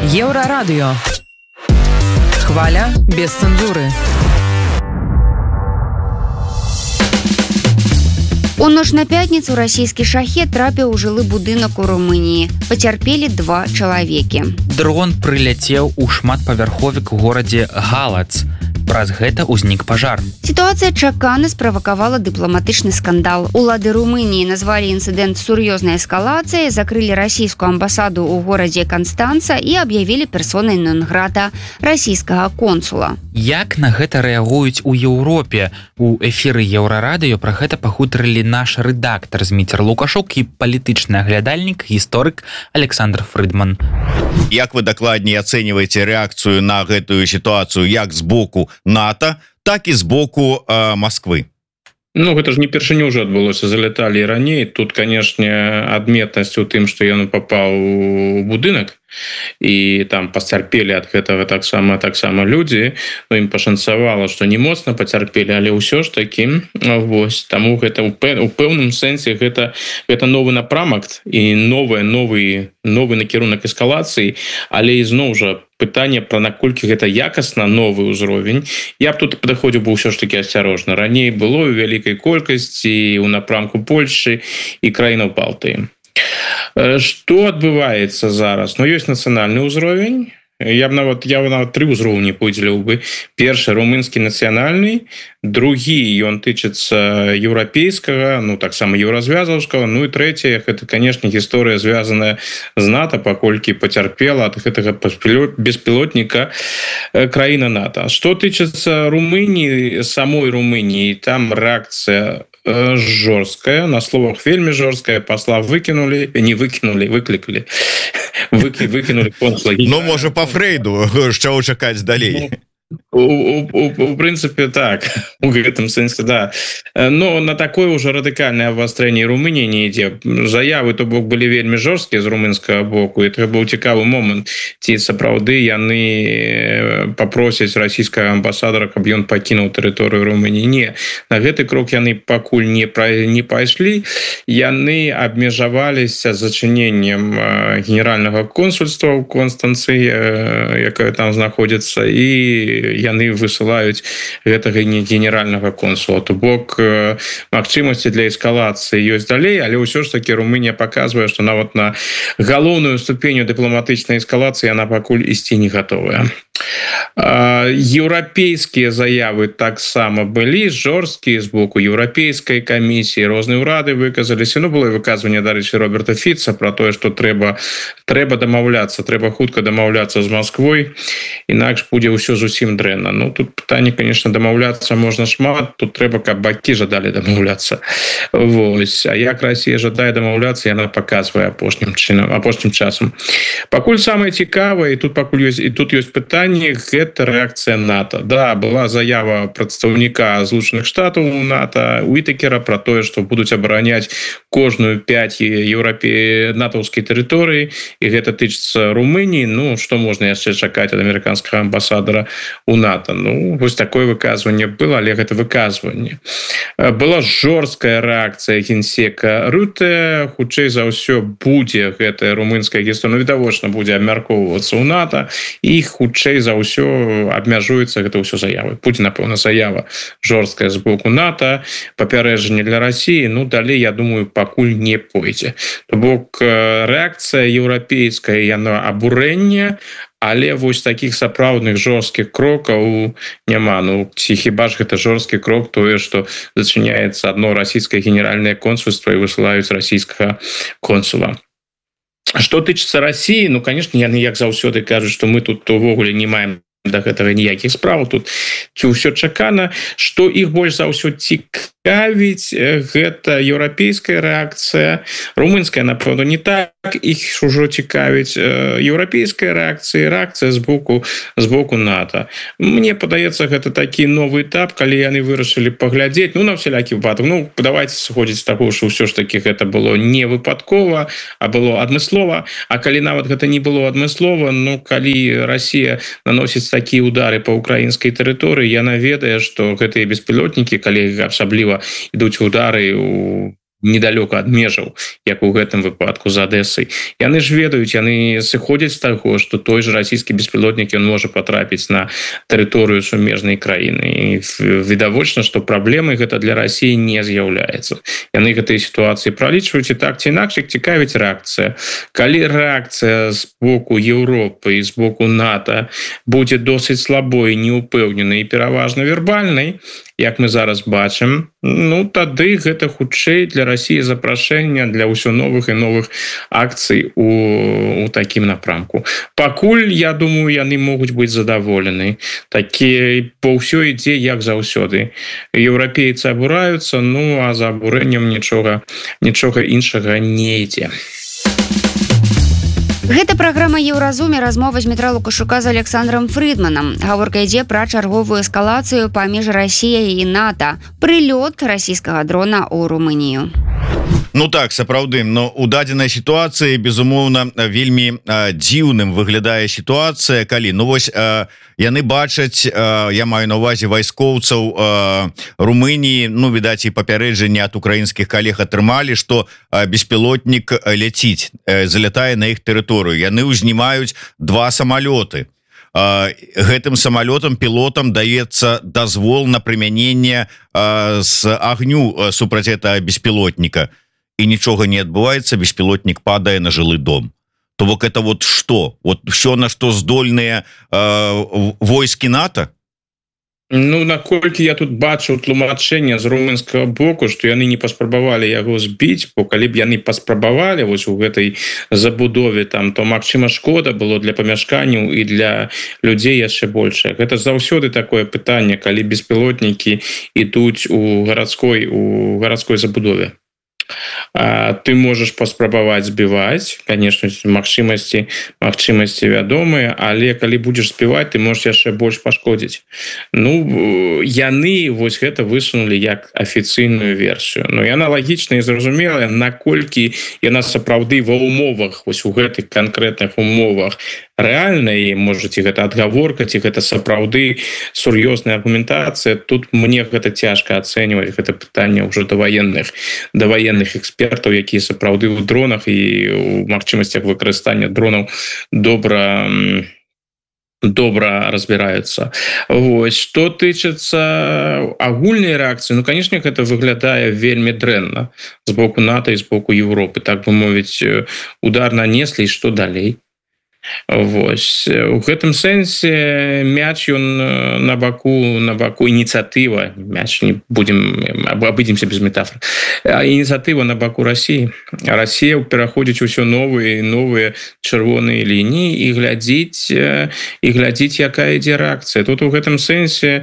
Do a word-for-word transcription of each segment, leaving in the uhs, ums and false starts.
Еўрарадыё. Хваля без цэнзуры. У ноч на пятніцу расійскі шахет трапіў у жылы будынак у Румыніі. Пацярпелі два чалавекі. Дрон прыляцеў у шматпавярховік у горадзе Галац. Праз гэта ўзнік пажар. Сітуацыя чакана справакавала дыпламатычны скандал. Улады Румыніі назвалі інцыдэнт сур'ёзнай эскалацыяй, закрылі расійскую амбасаду ў горадзе Канстанца і аб'явілі персонай нон-грата расійскага консула. Як на гэта рэагуюць у Еўропе? У эфіры Еўрарадыё пра гэта пагутарылі наш рэдактар Зміцер Лукашук і палітычны аглядальнік, гісторык Александр Фрыдман. Як вы дакладней ацэньваеце рэакцыю на гэтую сітуацыю як з боку НАТО, так і з боку э, Москвы? Ну, гэта ж не першыню ўжо адбылося, заляталі і раней. Тут, канешне, адметнасць у тым, што ён папаў у будынак, і там пацярпелі ад гэтага таксама таксама людзі. Ну, ім пашанцавала, што не моцна пацярпелі, але ўсё ж такі, вось, таму гэта у пэўным сэнсе гэта, гэта новы напрамак і новы, новы, новы накірунак эскалацыі, але ізноў жа пытанне пра наколькі гэта якасна новы ўзровень. Я б тут падыходзіў бы ўсё ж такі асцярожна. Раней было ў вялікай колькасці ў напрамку Польшы і краінаў Балтыі. Што адбываецца зараз? Ну, ёсць нацыянальны ўзровень. Я б нават, я б нават тры ўзроўні подзеліў бы. Першы румынскі нацыянальны, другі ён тычыцца еўрапейскага, ну таксама еўразвязаўскага, ну і трэцяе гэта, канешне, гісторыя звязаная з НАТО, паколькі пацярпела ад гэтага беспілотніка краіна НАТО. Што тычыцца Румыніі, самой Румыніі, там рэакцыя жорсткая, на словах вельмі жорсткая, пасла выкінулі, не выкінулі, выклікалі. Выкі, выкінулі консула. Ну, можа, па Фрейду, што чакаць далей? У, у, у, у прынцыпе, так, у гэтым сэнсе, да. Но на такое ўжо радыкальнае абвастрэнне Румыніі не ідзе. Заявы, то бок, былі вельмі жорсткія з румынскага боку, і гэта быў цікавы момант, ці сапраўды яны папросяць расійскага амбасадара, каб ён пакінуў тэрыторыю Румыніі. Не, на гэты крок яны пакуль не, не пайшлі, яны абмежаваліся зачыненнем генеральнага консульства ў Констанцыі, якая там знаходзіцца, і яны высылаюць гэтага генеральнага консула. То бок магчымасці для эскалацыі ёсць далей, але ўсё ж такі Румынія паказвае, што нават на галоўную ступеню дыпламатычнай эскалацыі яна пакуль ісці не гатовая. Еўрапейскія заявы таксама былі жорсткія з боку еўрапейскай камісіі, розныя ўрады выказаліся. Ну, было і выказванне, дарэчы, Роберта Фіца пра тое, што трэба, трэба дамаўляцца, трэба хутка дамаўляцца з Масквой, інакш будзе ўсё зусім дрэнна. Ну, тут пытанне, конечно, дамаўляцца можна шмат, тут трэба, каб бакі жадалі дамаўляцца. Вось. А як Расія жадае дамаўляцца, яна паказвае апошнім чынам, апошнім часам. Пакуль самае цікавае, і тут пакуль ёсць, і тут ёсць пытанне, гэта рэакцыя НАТО. Да, была заява прадстаўніка Злучаных Штатаў НАТО, Уітакера, пра тое, што будуць абараняць кожную пяць еўрапе... натаўскай тэрыторыі, і гэта тычыцца Румыніі. Ну, што можна яшчэ чакаць ад амерыканскага амбасадара у НАТО? Ну, вось такое выказванне было, але гэта выказванне. Была жорсткая рэакцыя генсека Рюте, хутчэй за ўсё будзе гэтая румынская гісторыя, ну, відавочна будзе абмяркоўвацца ў НАТО, і хутчэй за ўсё абмяжуецца гэта ўсё заявы. Будзе, напэўна, заява жорсткая з боку НАТО, папярэджанне для Расіі, ну, далей, я думаю, пакуль не пойдзе. То бок рэакцыя еўрапейская, яна абурэнне, але вось такіх сапраўдных жорсткіх крокаў няма. Ну, ці хіба ж гэта жорсткі крок, тое, што зачыняецца адно расійскае генеральнае консульства і высылаюць расійскага консула. Што тычыцца Расіі, ну, конечно, яны як заўсёды кажуць, што мы тут увогуле не маем да гэтага ніякіх справ, тут ўсё чакана. Што іх больш за ўсё цікавіць, гэта еўрапейская рэакцыя. Румынская, напэўна, не так, іх ўжо цікавіць. Еўрапейская рэакцыя, рэакцыя з боку, з боку НАТО. Мне падаецца, гэта такі новы этап, калі яны вырашылі паглядзець, ну, на всялякі выпадак. Ну, давайте сходзіць з таго, што ўсё ж такі гэта было не выпадкова, а было адмыслова. А калі нават гэта не было адмыслова, ну, калі Расія наносіць такія удары па украінскай тэрыторыі, яна ведае, што гэтыя беспілотнікі, калі асабліва ідуць удары у недалёка ад межаў, як у гэтым выпадку за Адэсай. Яны ж ведаюць, яны сыходзяць з таго, што той же расійскі беспілотнік ён можа патрапіць на тэрыторыю сумежнай краіны. І відавочна, што праблемай гэта для Расіі не з'яўляецца. Яны гэтыя сітуацыі пралічваюць, і так ці інакш іх цікавіць рэакцыя. Калі рэакцыя з боку Еўропы і з боку НАТО будзе досыць слабой, неупэўненай і пераважна вербальнай, як мы зараз бачым, ну тады гэта хутчэй для Расіі запрашэння для ўсё новых і новых акцый у, у такім напрамку. Пакуль, я думаю, яны могуць быць задаволены. Такі по ўсё ідзе як заўсёды. Еўрапейцы абураюцца, ну а за абурэннем нічога, нічога іншага не ідзе. Гэта праграма «Еўразуме», размова з Дмітра Лукашука з Александром Фридманам. Гаворка ідзе пра чарговую эскалацыю паміж Расіяй і НАТО. Прылёт расійскага дрона ў Румынію. Ну так, сапраўды, но у дадзенай сітуацыі, безумоўна, вельмі а, дзіўным выглядае сітуацыя, калі, ну вось, а, яны бачаць, а, я маю на ўвазе вайскоўцаў а, Румыніі, ну, відаць, і папярэджанне ад украінскіх калег атрымалі, што а, беспілотнік ляціць, а, залятае на іх тэрыторыю. Яны ўзнімаюць два самалёты. А, гэтым самалётам пілотам даецца дазвол на прымяненне а, з агню супраць гэтага беспілотніка. І нічога не адбываецца, беспілотнік падае на жылы дом. То бок это вот што? Вот все, на што здольныя э, войскі НАТО? Ну, наколькі я тут бачу тлумачэнне з румынскага боку, што яны не паспрабавалі яго збіць, бо калі б яны паспрабавалі вось у гэтай забудове, там, то, магчыма, шкода было для памяшканняў і для людзей яшчэ большая. Гэта заўсёды такое пытанне, калі беспілотнікі ідуць у гарадской, у гарадской забудове. А, ты можаш паспрабаваць збіваць, конечно, магчымасці магчымасці вядомыя, але калі будзеш збіваць, ты можаш яшчэ больш пашкодзіць. Ну, яны вось гэта высунулі як афіцыйную версію. Но яна лагічная і зразумелая, наколькі яна сапраўды ва ўмовах, вось у гэтых канкрэтных умовах рэальна, і можаце гэта адгаворка, ці гэта сапраўды сур'ёзная аргументацыя. Тут мне гэта цяжка ацэньваць, гэта пытанне ўжо да ваенных, да ваенных экспертаў, якія сапраўды ў дронах і ў магчымасцях выкарыстання дронаў добра добра разбіраюцца. Вось, што тычыцца агульнай рэакцыі, ну, канешне, гэта выглядае вельмі дрэнна з боку НАТО і з боку Еўропы. Так бы мовіць, удар нанеслі, і што далей? Вось, у гэтым сэнсе мяч ён на баку, на баку ініцыятыва, мяч, не будем, абыдземся без метафор, ініцыятыва на баку Расіі. Расія пераходзіць усё новыя і новыя чырвоныя лініі і глядзіць, і глядзіць, якая ідзе рэакцыя. Тут у гэтым сэнсе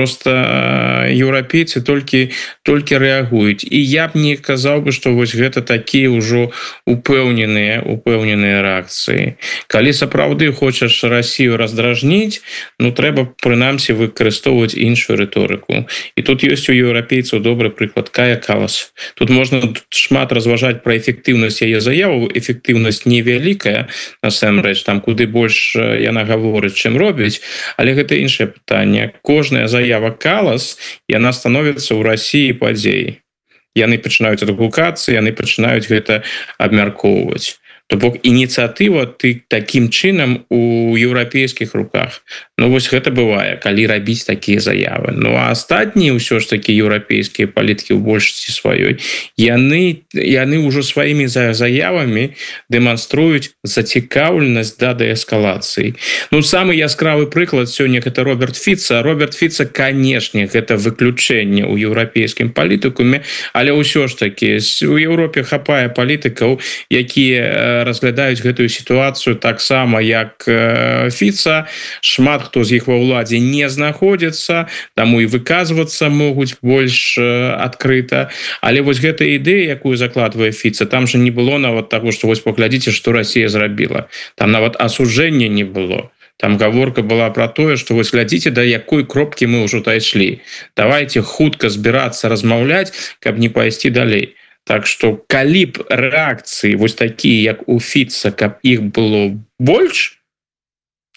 проста еўрапейцы толькі, толькі рэагуюць. І я б не казаў бы, што вось гэта такія ўжо упэўненыя, упэўненыя рэакцыі. Калі сапраўды хочаш Расію раздражніць, ну, трэба, прынамсі, выкарыстоўваць іншую рыторыку. І тут ёсць у еўрапейцаў добры прыклад Кая Калас. Тут можна шмат разважаць пра эфектыўнасць яе заяву. Эфектыўнасць невялікая, насамрэч, там куды больш яна гаворыць, чым робіць, але гэта іншае пытанне. Кожная заява Калас, яна становіцца ў Расіі падзеяй. Яны пачынаюць адгукацца, яны пачынаюць гэта абмяркоўваць. То бок ініцыятыва ты такім чынам у еўрапейскіх руках. Ну вось гэта бывае, калі рабіць такія заявы. Ну а астатнія ўсё ж такі еўрапейскія палітыкі ў большасці сваёй, яны, яны ўжо сваімі заявамі дэманструюць зацікаўленасць да дээскалацыі. Ну самы яскравы прыклад сёння гэта Роберт Фіца. Роберт Фіца, канешне, гэта выключэнне ў еўрапейскім палітыкуме, але ўсё ж такі у Еўропе хапае палітыкаў, якія разглядаюць гэтую сітуацыю таксама як Фіца. Шмат хто з іх ва ўладзе не знаходзіцца, таму і выказвацца могуць больш адкрыта. Але вось гэта ідэя, якую закладвае Фіца, там же не было нават таго, што вось паглядзіце, што Расія зрабіла. Там нават асуджэння не было. Там гаворка была пра тое, што вось глядзіце, да якой кропкі мы ўжо дайшлі. Давайте хутка збірацца размаўляць, каб не пайсці далей. Так што калі б рэакцыі вось такія, як у Фіца, каб іх было больш,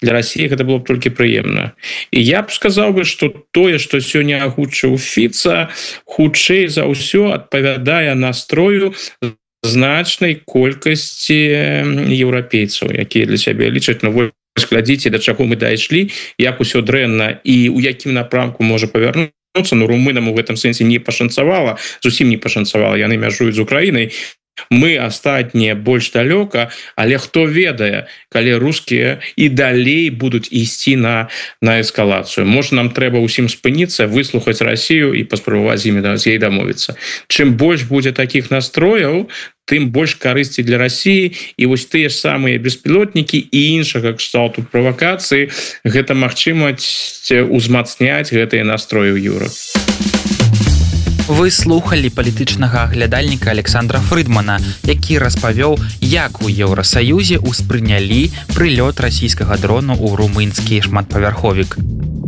для России гэта было б толькі прыемна. І я б сказаў бы, што тое, што сёння агучыў Фіца, хутчэй за ўсё адпавядае настрою значнай колькасці еўрапейцаў, якія для сябе лічаць, ну вось глядзіце, да чаго мы дайшлі, як усё дрэнна і ў якім напрамку можа павярнуцца. Ну румынам у гэтым сэнсе не пашанцавала, зусім не пашанцавала, яны мяжуюць з Украінай. Мы астатнія больш далёка, але хто ведае, калі рускія і далей будуць ісці на, на эскалацыю. Можа, нам трэба ўсім спыніцца, выслухаць Расію і паспрабаваць з імі з ей дамовіцца. Чым больш будзе такіх настрояў, тым больш карысці для Расіі, і вось тыя ж самыя беспілотнікі і іншага кшталту правакацыі, гэта магчымасць узмацняць гэтыя настроі ў Еўропе. Вы слухали палітычнага аглядальніка Александра Фрыдмана, які распавёў, як у Еўрасаюзе ўспрынялі прылёт расійскага дрону ў румынскі шматпавярховік.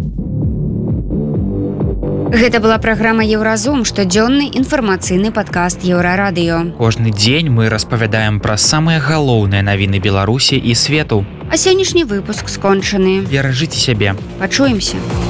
Гэта была праграма Еўразум, штодзённы інфармацыйны падкаст Еўрарадыё. Кожны дзень мы распавядаем пра самыя галоўныя навіны Беларусі і свету. А сённяшні выпуск скончаны. Беражыце сябе. Пачуемся.